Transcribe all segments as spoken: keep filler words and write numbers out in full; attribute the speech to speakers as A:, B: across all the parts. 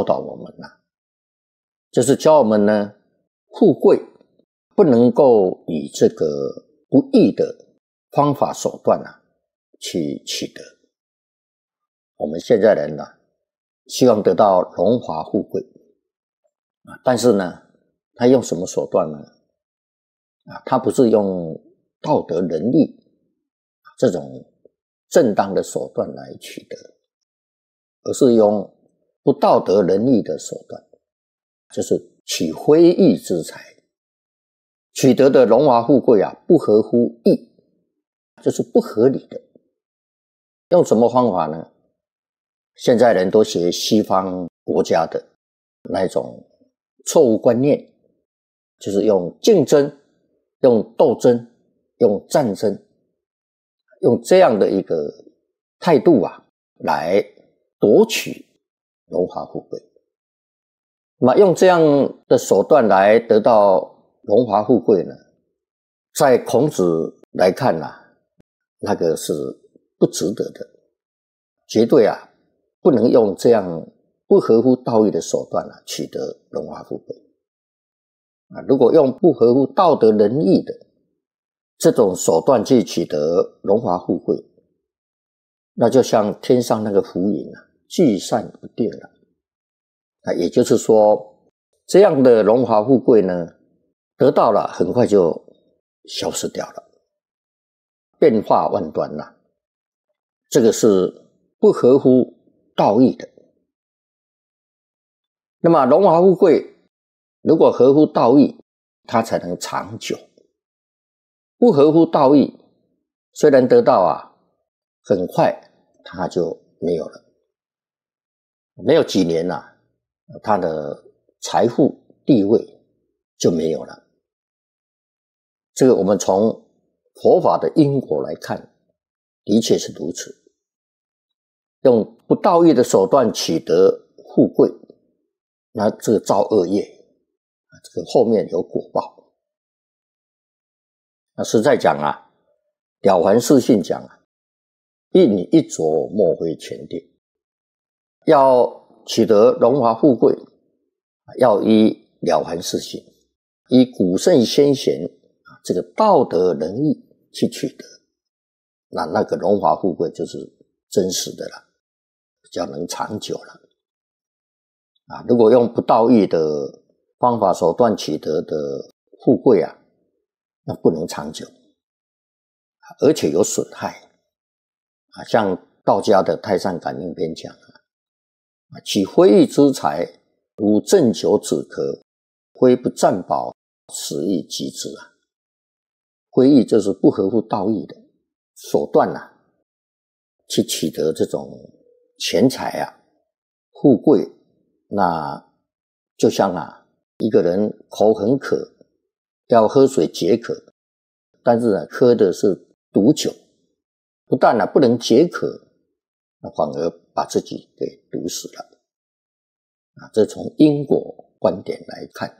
A: 导我们啊，就是教我们呢，富贵不能够以这个不义的方法手段啊去取得。我们现在人呢、啊，希望得到荣华富贵啊，但是呢，他用什么手段呢？啊，他不是用道德仁义这种正当的手段来取得，而是用不道德仁义的手段，就是取非义之财，取得的荣华富贵啊，不合乎义，就是不合理的。用什么方法呢？现在人都学西方国家的那一种错误观念，就是用竞争、用斗争、用战争，用这样的一个态度啊，来夺取荣华富贵。那么用这样的手段来得到荣华富贵呢，在孔子来看啊，那个是不值得的，绝对啊不能用这样不合乎道义的手段啊取得荣华富贵啊！如果用不合乎道德仁义的这种手段去取得荣华富贵，那就像天上那个浮云啊，聚散不定了啊！也就是说，这样的荣华富贵呢，得到了很快就消失掉了，变化万端了。这个是不合乎道义的。那么荣华富贵如果合乎道义，它才能长久。不合乎道义，虽然得到啊，很快它就没有了。没有几年啊，它的财富地位就没有了。这个我们从佛法的因果来看，的确是如此。用不道义的手段取得富贵，那这个造恶业，这个后面有果报。那实在讲啊，了凡四训讲啊，应一着莫非前定。要取得荣华富贵，要依了凡四训，依古圣先贤这个道德仁义去取得，那那个荣华富贵就是真实的了，比较能长久了啊！如果用不道义的方法手段取得的富贵啊，那不能长久，而且有损害啊！像道家的《太上感应篇》讲啊，取非义之财，如鸩酒止渴，非不占宝，使亦及之啊！非义就是不合乎道义的手段啊，去取得这种钱财啊、富贵，那就像啊，一个人口很渴，要喝水解渴，但是呢，喝的是毒酒，不但呢不能解渴，那反而把自己给毒死了啊！这从因果观点来看，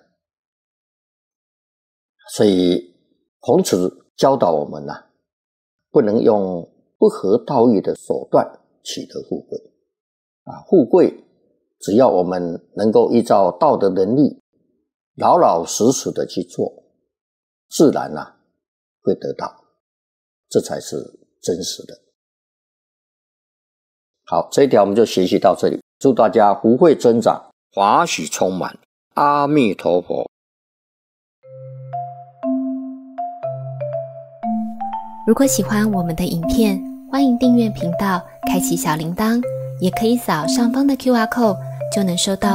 A: 所以孔子教导我们啊，不能用不合道义的手段取得富贵啊！富贵只要我们能够依照道德仁义，老老实实的去做，自然啊会得到，这才是真实的。好，这一条我们就学习到这里，祝大家福慧增长，法喜充满，阿弥陀佛。
B: 如果喜欢我们的影片，欢迎订阅频道，开启小铃铛，也可以扫上方的 Q R code， 就能收到